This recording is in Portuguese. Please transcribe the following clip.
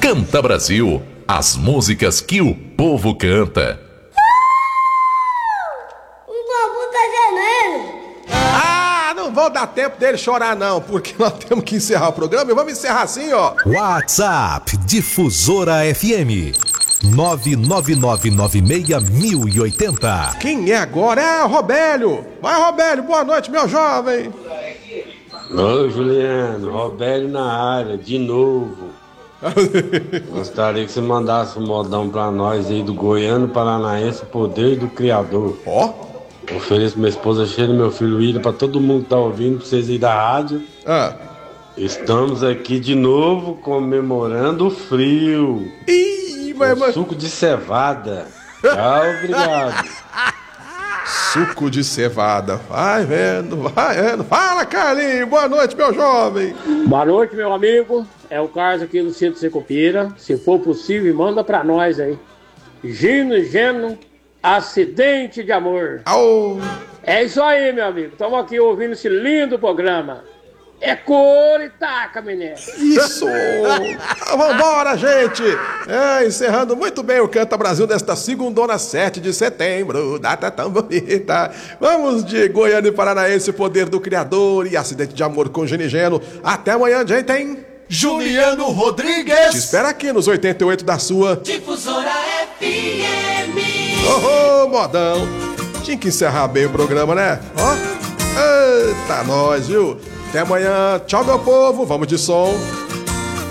Canta Brasil, as músicas que o povo canta. O bambu tá gemendo. Não vou dar tempo dele chorar não, porque nós temos que encerrar o programa e vamos encerrar assim, ó. WhatsApp Difusora FM 999961080. Quem é agora? É o Robélio. Vai, Robélio, boa noite, meu jovem. Oi, Juliano, Robélio na área, de novo. Gostaria que você mandasse um modão pra nós aí do Goiano Paranaense, Poder do Criador. Ó. Ofereço minha esposa Sheila e meu filho William pra todo mundo que tá ouvindo, pra vocês aí da rádio. Estamos aqui de novo comemorando o frio. Suco de cevada. Tchau, obrigado. Suco de cevada. Vai vendo, vai vendo. Fala, Carlinhos. Boa noite, meu jovem. Boa noite, meu amigo. É o Carlos aqui do Centro Secupira. Se for possível, manda pra nós aí. Gino e Geno, acidente de amor. É isso aí, meu amigo. Estamos aqui ouvindo esse lindo programa. É cor e taca, menino. Isso! Vambora, gente! Encerrando muito bem o Canta Brasil desta segundona 7 de setembro. Data tão bonita. Vamos de Goiânia e Paranaense, Poder do Criador e Acidente de Amor com Genigeno. Até amanhã, gente, hein? Juliano Rodrigues. Te espera aqui nos 88 da sua Difusora FM. Modão. Tinha que encerrar bem o programa, né? Ó. Eita, nós, viu? Até amanhã. Tchau, meu povo. Vamos de som.